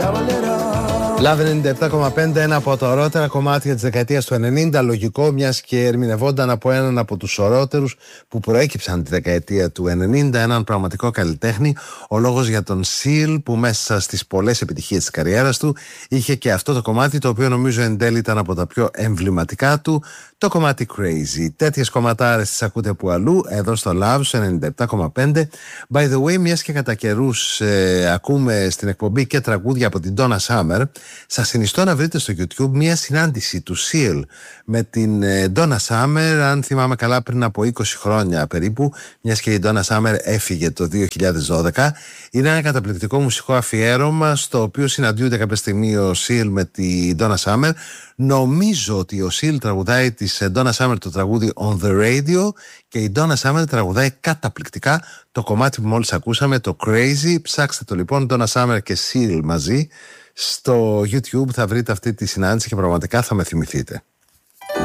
Love 97,5, ένα από τα ωραιότερα κομμάτια της δεκαετίας του 90, λογικό, μιας και ερμηνευόταν από έναν από τους ωραιότερους που προέκυψαν τη δεκαετία του 90, έναν πραγματικό καλλιτέχνη. Ο λόγος για τον Seal, που μέσα στις πολλές επιτυχίες της καριέρας του είχε και αυτό το κομμάτι, το οποίο νομίζω εν τέλει ήταν από τα πιο εμβληματικά του, το κομμάτι Crazy. Τέτοιες κομματάρες τις ακούτε που αλλού, εδώ στο Love 97,5. By the way, μιας και κατά καιρούς ακούμε στην εκπομπή και τραγούδια από την Donna Summer, σας συνιστώ να βρείτε στο YouTube μια συνάντηση του Seal με την Donna Summer, αν θυμάμαι καλά πριν από 20 χρόνια περίπου, μιας και η Donna Summer έφυγε το 2012. Είναι ένα καταπληκτικό μουσικό αφιέρωμα στο οποίο συναντιούνται κάποια στιγμή ο Seal με τη Donna Summer. Νομίζω ότι ο Seal τραγουδάει της Donna Summer το τραγούδι On The Radio και η Donna Summer τραγουδάει καταπληκτικά το κομμάτι που μόλις ακούσαμε, το Crazy. Ψάξτε το λοιπόν, Donna Summer και Seal μαζί. Στο YouTube θα βρείτε αυτή τη συνάντηση και πραγματικά θα με θυμηθείτε.